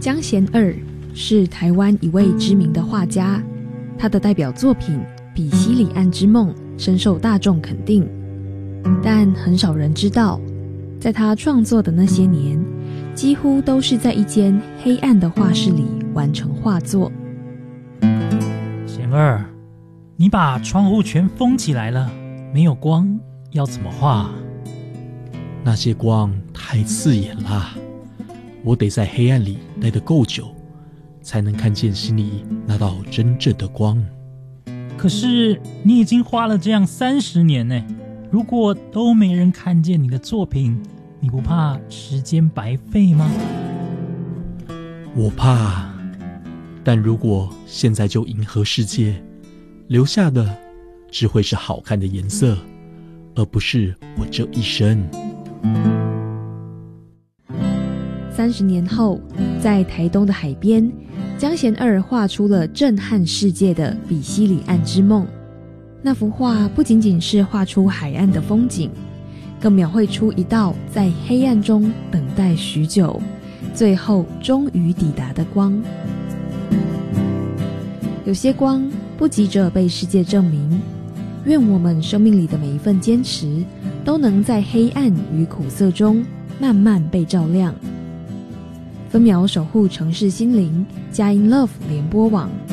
江贤二是台湾一位知名的画家，他的代表作品《比西里岸之梦》深受大众肯定，但很少人知道，在他创作的那些年，几乎都是在一间黑暗的画室里完成画作。 贤二，你把窗户全封起来了，没有光，要怎么画？ 那些光太刺眼了，我得在黑暗里待得够久，才能看见心里那道真正的光。 可是你已经花了这样30年呢，如果都没人看见你的作品，你不怕时间白费吗？ 我怕，但如果现在就迎合世界，留下的只会是好看的颜色，而不是我这一生。 30年后，在台东的海边，江贤二画出了震撼世界的《比西里岸之梦》。那幅画不仅仅是画出海岸的风景，更描绘出一道在黑暗中等待许久，最后终于抵达的光。有些光不急着被世界证明，愿我们生命里的每一份坚持，都能在黑暗与苦涩中慢慢被照亮。分秒守护城市心灵，佳音 Love 联播网。